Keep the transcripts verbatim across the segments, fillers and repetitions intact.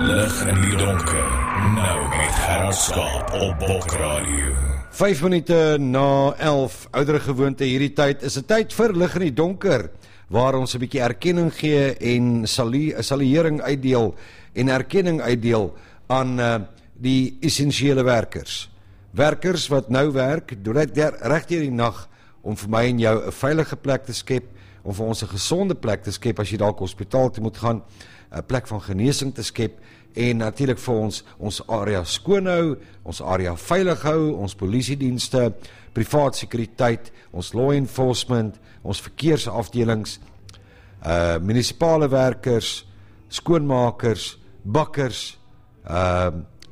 Lig in die donker, nou met Gerard Skaap op Bok Radio. Vyf minute na elf, oudere gewoonte hierdie tyd, is 'n tyd vir lig in die donker, waar ons 'n bietjie erkenning gee en saluering uitdeel en erkenning uitdeel aan uh, die essensiële werkers. Werkers wat nou werk, reg deur die nag, om vir my en jou 'n veilige plek te skep, om vir ons 'n gesonde plek te skep as jy dalk hospitaal toe moet gaan, 'n plek van genesing te skep, en natuurlik vir ons ons area skoon hou, ons area veilig hou, ons polisiedienste, privaat sekuriteit, ons law enforcement, ons verkeersafdelings, uh, munisipale werkers, skoonmakers, bakkers, uh,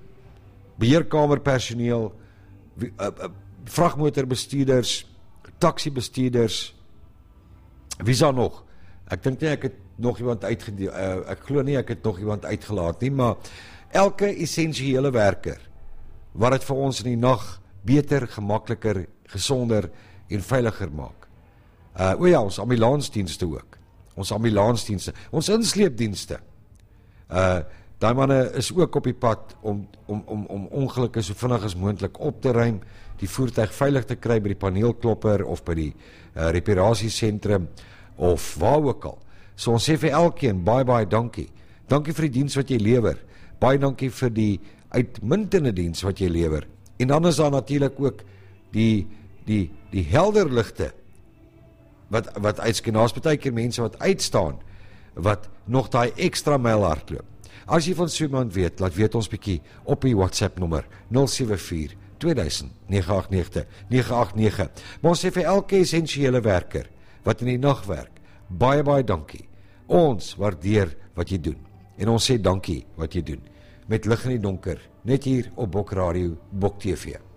beheerkamerpersoneel, uh, uh, vragmotorbestuurders, taxibestuurders, wie is daar nog? Ek dink nie ek het nog iemand uitgedeel, uh, ek glo nie ek het nog iemand uitgelaat nie, maar elke essensiële werker, wat het vir ons in die nag beter, gemakliker, gesonder en veiliger maak. Uh, o ja, ons ambulansdienste ook, ons ambulansdienste, ons insleepdienste, uh, daai manne is ook op die pad om, om, om, om ongelukke so vinnig as moontlik op te ruim, die voertuig veilig te kry by die paneelklopper of by die uh, reparasiesentrum of waar ook al. So ons sê vir elkeen, baie baie dankie. Dankie vir die diens wat jy lewer. Baie dankie vir die uitmuntende diens wat jy lewer. En dan is daar natuurlik ook die, die, die helder ligte wat, wat uitskyn. Daar's baie keer mense wat uitstaan, wat nog daai ekstra myl hardloop. As jy van so iemand weet, laat weet ons bietjie op die WhatsApp nommer nul sewe vier twee duisend nege agt nege nege agt nege. Maar ons sê vir elke essensiële werker wat in die nag werk, baie baie dankie. Ons waardeer wat jy doen. En ons sê dankie wat jy doen. Met lig in die donker, net hier op Bok Radio, Bok T V.